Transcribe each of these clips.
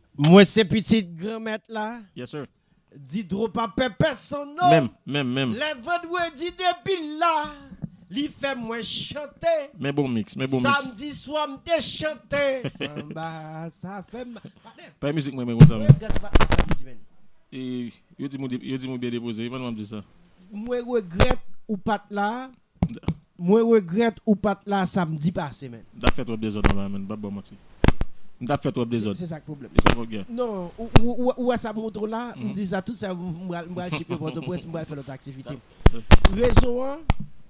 Moi, c'est petite grand-mère là. Yes, sir. Dit trop pas personne non. Même. Les vendredis depuis là, li fait moi chanter. Mais bon mix. Samedi soir, m'te chanter. Samba, ça fait Pas musique, moi, comme ça. regrette pas samedi men. Et yo dis moi bien déposé, pas me dire ça. Moi regrette ou pas là. Moi regrette ou pas là samedi passé men. D'as fait trop désordre man, pas bon menti. D'as fait trop désordre. C'est ça le problème. C'est ça gars. Non, ou ça montre là, on dit ça tout ça m'bral chiper pour presse, m'bral faire l'autre activité. Raison hein?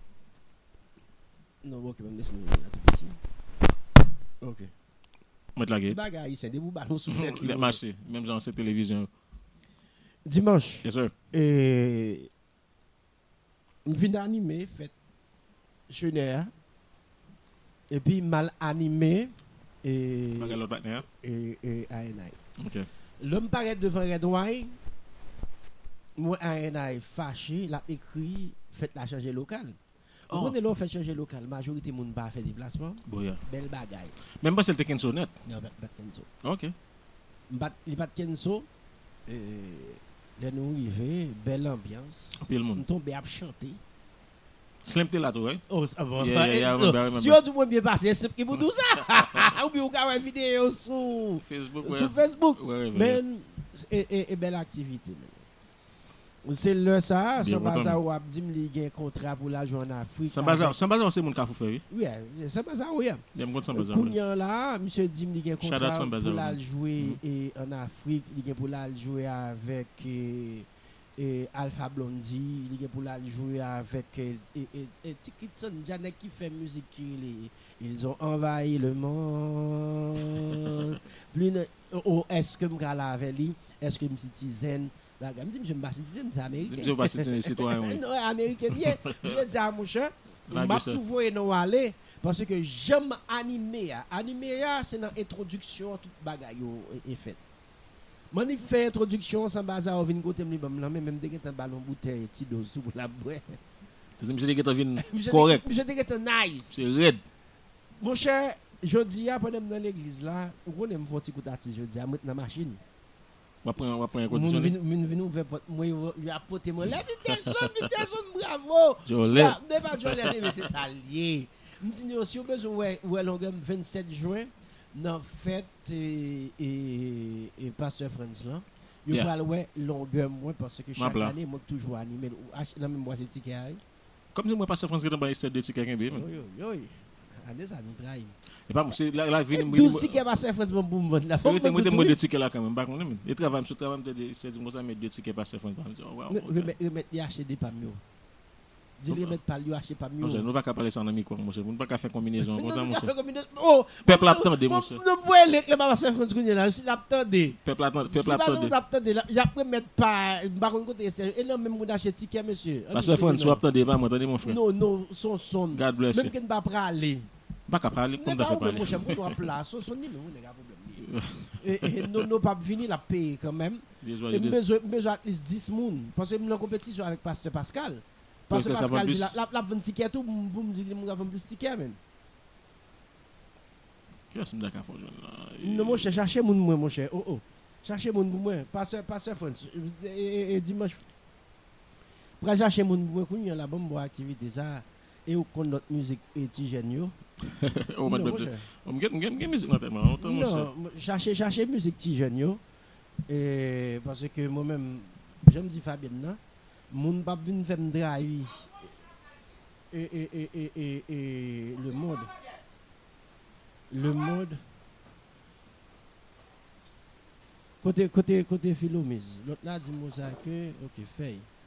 Non, OK, même laisse nous là tout petit. OK. Mettre la gueule. Bagaille, c'est des ballons sous fenêtre. Le marché, même genre c'est télévision. Dimanche. Yes sir. Et une vie animée faite Chener et puis mal animé et L'autre partenaire. et ANI. OK. L'homme paraît devant Redouane. Moi ANI fâché, l'a écrit faites la changer local. Oh. On est là fait changer local, majorité moun pas fait déplacement. Boya. Belle bagaille. Même pas c'est le Kenzo net. Non, bat Kenzo. OK. Bat Kenzo là nous arrivé, belle ambiance. Puis le monde. On tombe à chanter. Slim t'es là tout, ouais. Oh, ça va. Yeah, Si on tout bien passé, c'est qui vous dit ça. Ou bien vous avez une vidéo sur Facebook. Ouais. Mais et belle activité. C'est le ça, Bien, sans bazar ou dit me li gen contrat pour la journée en Afrique. Sans bazar c'est mon cafou fait. Oui, c'est bazar oui. Il me compte sans bazar. Kounyan là, monsieur dit me li gen Shout out contrat sans pour bazar. la jouer en Afrique, il gen pour la jouer avec Alpha Blondie, il gen pour la jouer avec Tikitson Janek qui fait musique ils ont envahi le monde. Plus est-ce que me la avec lui, est-ce que me citizen là, je me dis, je me citizen, c'est américain. Je pas citoyen. Non, américain bien. Je dis à mon cher, m'a tout voyer nous aller parce que j'aime animer. Animer c'est dans introduction toute bagaille est faite. Moi il fait introduction sans bazar vinn côté me bam là même dès que un ballon bouteille petit dose pour la boire. C'est monsieur qui vinn correct. Monsieur dès que nice. C'est red. Mon cher, jodi a pendant dans l'église là, on connaît me faut petit coup d'artiste jodi a mettre dans machine. On va prendre un condition. Vinn ouvert porte moi il a porté moi la vitesse bravo. Jolé. Ne pas jolé mais c'est ça lié. Me dit aussi au besoin ouais longueur 27 juin dans fête et pasteur France là. Yo va ouais longueur moi parce que chaque année moi toujours animé dans même boîte ticket. Comme si moi pasteur France dans ba de ticket bien. Yo. Année ça nous trahit. Et pas c'est la vie nous 12 tickets pasteur France bon pour vendre la faut moi de ticket là quand même pas connait même. Il travaille sur travail me c'est comme ça mettre 2 tickets pasteur France. Remettre y acheter des pas mieux. Dis les mettre pas lui acheter pas mieux. Nous pas parler ça en ami quoi mon cher. Nous pas faire combinaison comme ça mon cher. Oh, peuple attendez mon cher. Nous voyons les pasteur France connait là, si l'attendez. Peuple attendez. J'après mettre pas par contre côté et non même mon acheter ticket monsieur. Pasteur France soit attendez pas attendez mon frère. Non, son. God bless you. Même qu'il pas praler. Pas parler comme ça parler. Mon cher, pour place, son ni nous les gars problème. Et non pas venir la payer quand même. Besoin at least 10 moun parce que me en compétition avec pasteur Pascal. Parce que Pascal dit la 20 tickets tout pour me dire que nous avons plus tickets même. Qu'est-ce que d'accord faut non mon cher chercher moun moi mon cher. Oh. Chercher moun pour moi pasteur France et dimanche. Pour chercher moun pour moi qu'on la bonne activité ça et on connaît notre musique et Tigène yo. On me musique notamment. Non, chercher musique Tigène yo. Et parce que moi-même j'aime dire Fabien là moun pas vinn faire me drive et le mode côté Philomise l'autre là dit moi ça que OK fait